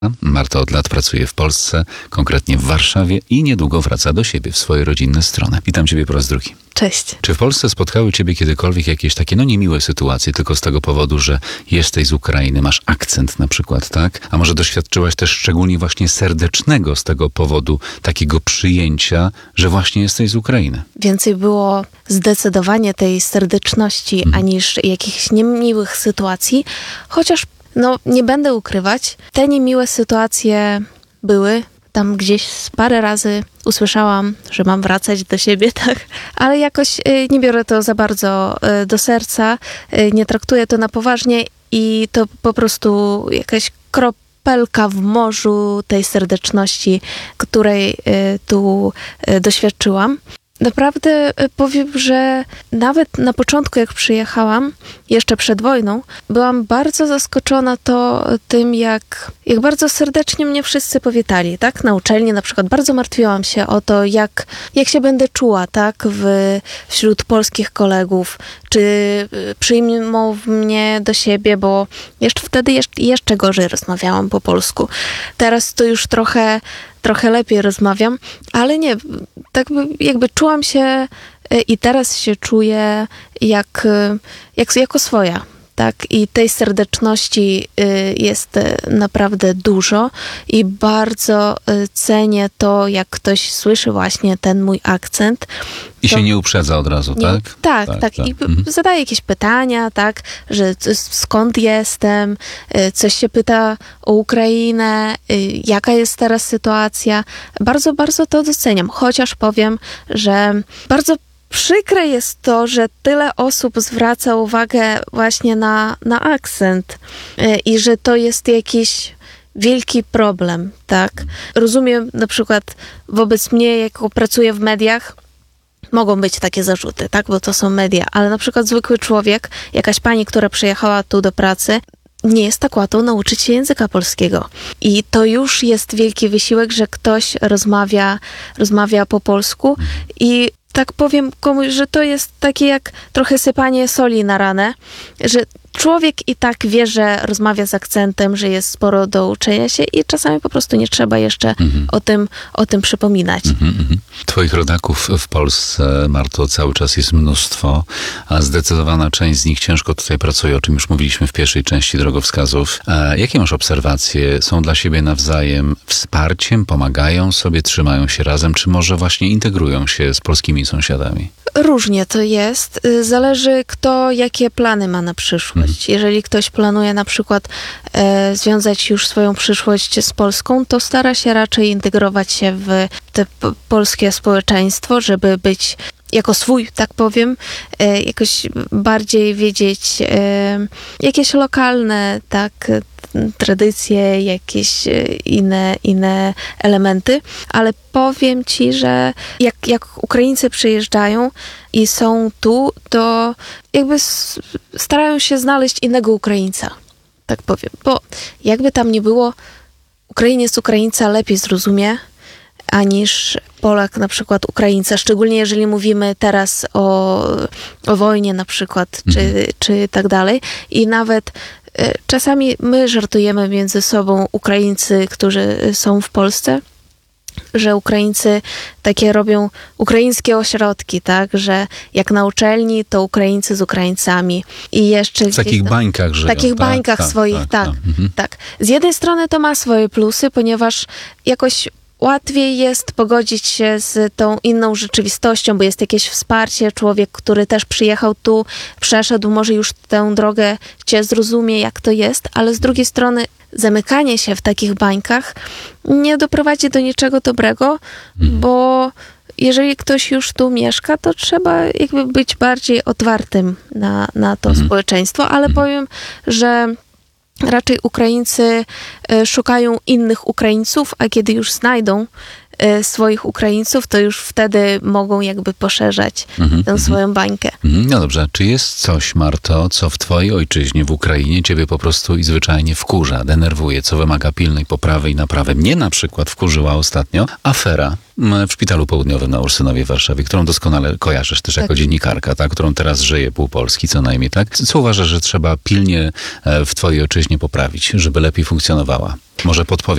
Marta od lat pracuje w Polsce, konkretnie w Warszawie i niedługo wraca do siebie, w swoje rodzinne strony. Witam Ciebie po raz drugi. Cześć. Czy w Polsce spotkały Ciebie kiedykolwiek jakieś takie, niemiłe sytuacje, tylko z tego powodu, że jesteś z Ukrainy, masz akcent na przykład, tak? A może doświadczyłaś też szczególnie właśnie serdecznego z tego powodu takiego przyjęcia, że właśnie jesteś z Ukrainy? Więcej było zdecydowanie tej serdeczności, aniż jakichś niemiłych sytuacji, chociaż nie będę ukrywać, te niemiłe sytuacje były. Tam gdzieś parę razy usłyszałam, że mam wracać do siebie, tak? Ale jakoś nie biorę to za bardzo do serca, nie traktuję to na poważnie i to po prostu jakaś kropelka w morzu tej serdeczności, której tu doświadczyłam. Naprawdę powiem, że nawet na początku, jak przyjechałam, jeszcze przed wojną, byłam bardzo zaskoczona tym, jak bardzo serdecznie mnie wszyscy powitali, tak? Na uczelni na przykład bardzo martwiłam się o to, jak się będę czuła, tak? Wśród polskich kolegów, czy przyjmą mnie do siebie, bo wtedy jeszcze gorzej rozmawiałam po polsku. Teraz to już trochę lepiej rozmawiam, ale nie, tak jakby czułam się i teraz się czuję jako swoja. Tak? I tej serdeczności jest naprawdę dużo i bardzo cenię to, jak ktoś słyszy właśnie ten mój akcent. I się nie uprzedza od razu, tak? Tak. I zadaje jakieś pytania, tak, że skąd jestem, coś się pyta o Ukrainę, jaka jest teraz sytuacja. Bardzo, bardzo to doceniam, chociaż powiem, że bardzo przykre jest to, że tyle osób zwraca uwagę właśnie na akcent i że to jest jakiś wielki problem, tak? Rozumiem na przykład wobec mnie, jak pracuję w mediach, mogą być takie zarzuty, tak? Bo to są media, ale na przykład zwykły człowiek, jakaś pani, która przyjechała tu do pracy, nie jest tak łatwo nauczyć się języka polskiego. I to już jest wielki wysiłek, że ktoś rozmawia po polsku i tak powiem komuś, że to jest takie jak trochę sypanie soli na ranę, że człowiek i tak wie, że rozmawia z akcentem, że jest sporo do uczenia się i czasami po prostu nie trzeba jeszcze o tym przypominać. Twoich rodaków w Polsce, Marto, cały czas jest mnóstwo, a zdecydowana część z nich ciężko tutaj pracuje, o czym już mówiliśmy w pierwszej części drogowskazów. Jakie masz obserwacje? Są dla siebie nawzajem wsparciem, pomagają sobie, trzymają się razem, czy może właśnie integrują się z polskimi sąsiadami? Różnie to jest. Zależy kto jakie plany ma na przyszłość. Jeżeli ktoś planuje na przykład związać już swoją przyszłość z Polską, to stara się raczej integrować się w te polskie społeczeństwo, żeby być jako swój, tak powiem, jakoś bardziej wiedzieć jakieś lokalne, tak, tradycje, jakieś inne elementy, ale powiem Ci, że jak Ukraińcy przyjeżdżają i są tu, to jakby starają się znaleźć innego Ukraińca, tak powiem, bo jakby tam nie było, Ukrainiec Ukraińca lepiej zrozumie, aniż Polak na przykład Ukraińca, szczególnie jeżeli mówimy teraz o wojnie na przykład, czy tak dalej. I nawet czasami my żartujemy między sobą, Ukraińcy, którzy są w Polsce, że Ukraińcy takie robią ukraińskie ośrodki, tak, że jak na uczelni, to Ukraińcy z Ukraińcami. I jeszcze w takich bańkach żyją. W takich bańkach swoich, tak. Z jednej strony to ma swoje plusy, ponieważ jakoś łatwiej jest pogodzić się z tą inną rzeczywistością, bo jest jakieś wsparcie, człowiek, który też przyjechał tu, przeszedł, może już tę drogę cię zrozumie, jak to jest, ale z drugiej strony zamykanie się w takich bańkach nie doprowadzi do niczego dobrego, bo jeżeli ktoś już tu mieszka, to trzeba jakby być bardziej otwartym na to społeczeństwo, ale powiem, że raczej Ukraińcy szukają innych Ukraińców, a kiedy już znajdą swoich Ukraińców, to już wtedy mogą jakby poszerzać tę swoją bańkę. No dobrze, czy jest coś, Marto, co w twojej ojczyźnie, w Ukrainie, ciebie po prostu i zwyczajnie wkurza, denerwuje, co wymaga pilnej poprawy i naprawy? Mnie na przykład wkurzyła ostatnio afera w Szpitalu Południowym na Ursynowie w Warszawie, którą doskonale kojarzysz też jako dziennikarka, tak? Którą teraz żyje pół Polski, co najmniej, tak? Co uważasz, że trzeba pilnie w twojej ojczyźnie poprawić, żeby lepiej funkcjonowała? Może podpowiedz